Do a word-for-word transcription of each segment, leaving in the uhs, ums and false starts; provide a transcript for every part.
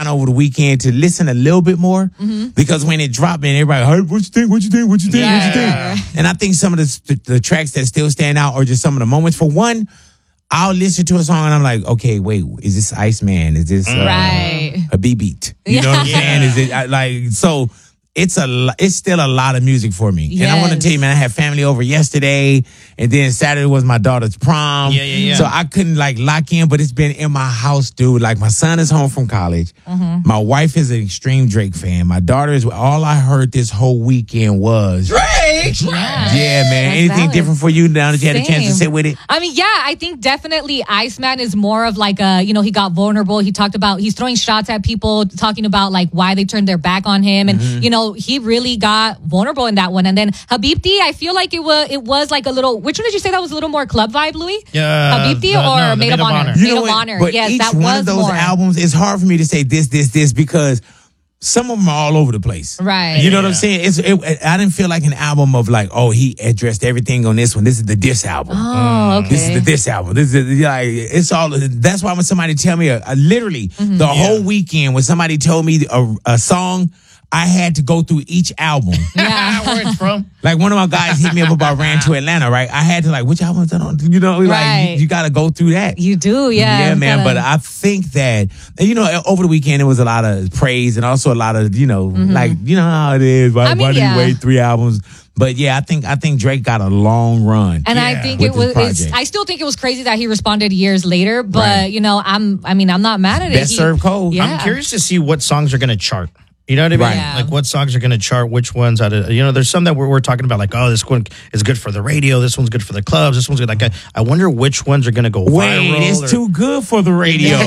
trying over the weekend to listen a little bit more mm-hmm. because when it dropped, man, everybody, hey, what you think? What you think? What you think? Yeah. What you think? And I think some of the, the the tracks that still stand out are just some of the moments. For one, I'll listen to a song and I'm like, okay, wait, is this Iceman? Is this uh, right. a B-beat? You know what I'm Yeah. saying? Is it I, like so? It's a lo- it's still a lot of music for me. Yes. And I want to tell you, man, I had family over yesterday, and then Saturday was my daughter's prom. Yeah, yeah, yeah. So I couldn't like lock in, but it's been in my house, dude. Like my son is home from college. Mm-hmm. My wife is an extreme Drake fan. My daughter is. All I heard this whole weekend was Drake. Yeah, man. That's Anything valid. different for you now that you had a chance to Same. sit with it? I mean, yeah, I think definitely Iceman is more of like a, you know, he got vulnerable. He talked about, he's throwing shots at people, talking about like why they turned their back on him. And, Mm-hmm. you know, he really got vulnerable in that one. And then Habibti, I feel like it was, it was like a little, which one did you say that was a little more club vibe, Louis? Yeah, Habibti the- or no, the Maid of Honor? You Maid know of what? Honor. But Yes, each that one was of those more. albums, it's hard for me to say this, this, this because some of them are all over the place. Right. You know what I'm Yeah. saying? It's it, I didn't feel like an album of like, oh, he addressed everything on this one. This is the diss album. Oh, okay. This is the diss album. This is like it's all. That's why when somebody tell me, a, a, literally Mm-hmm. the whole weekend when somebody told me a, a song, I had to go through each album. Yeah. Where it's from? Like one of my guys hit me up about Ran to Atlanta, right? I had to like, which album is that on? You know, like Right. you, you got to go through that. You do, yeah. Yeah, man. Kinda- But I think that, and, you know, over the weekend, it was a lot of praise and also a lot of, you know, like, you know how it is. Why, Mm-hmm. I mean, why do yeah. you wait three albums? But yeah, I think I think Drake got a long run. And I Yeah. think with it was. this It's, project. I still think it was crazy that he responded years later. But Right. you know, I'm. I mean, I'm not mad at it. Best He- served cold. Yeah. I'm curious to see what songs are going to chart. You know what I mean? Right. Yeah. Like what songs are going to chart, which ones out of, you know, there's some that we're, we're talking about like, oh, this one is good for the radio. This one's good for the clubs. This one's good. Like, I, I wonder which ones are going to go Wait, viral. it's or- too good for the radio.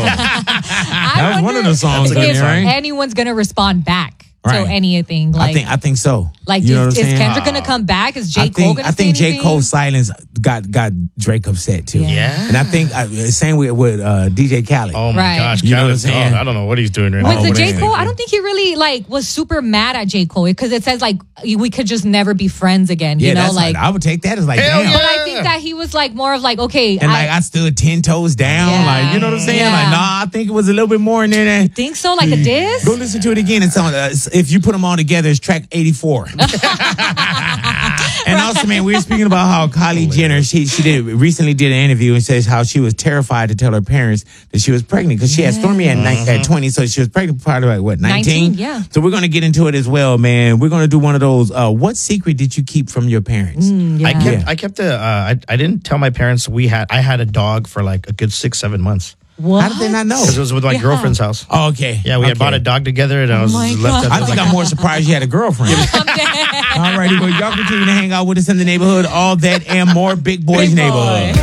I That was one wonder of the songs if on there, right? anyone's gonna respond back Right. to anything. Like, I think I think so. like you know is, what I'm is saying? Kendrick gonna come back? Is J I Cole think gonna I think say J anything? Cole's silence got got Drake upset too. Yeah. and I think uh, same with with uh, D J Khaled. Oh my Right. gosh. You know what I'm Khaled's- saying? oh, I don't know what he's doing right With now. the what J is it? Cole, I don't think he really like was super mad at J Cole because it says like we could just never be friends again. yeah, You know, that's like. like I would take that as like Hell damn. But I think that he was like more of like okay, And like I stood ten toes down, Yeah. like you know what I'm saying. Yeah. Like nah, I think it was a little bit more in there. Than, think so, like a diss. Go listen to it again. It's on. Uh, if you put them all together, it's track eighty-four. And also, man, we were speaking about how Kylie Jenner, she she did recently did an interview and says how she was terrified to tell her parents that she was pregnant because she had Stormy at, nine, at twenty, so she was pregnant probably like what nineteen? nineteen, yeah. So we're gonna get into it as well, man. We're gonna do one of those. Uh, what secret did you keep from your parents? Mm, I yeah. kept, Yeah. I kept a, uh, I, I didn't tell my parents we had, I had a dog for like a good six, seven months. What? How did they not know? Because it was with my Yeah. girlfri's house. Oh, okay. Yeah, we had Okay. bought a dog together and I was my left God. at I think I'm more surprised you had a girlfriend. I'm dead. All righty, well, y'all continue to hang out with us in the neighborhood. All that and more Big Boys Big Boy. Neighborhood.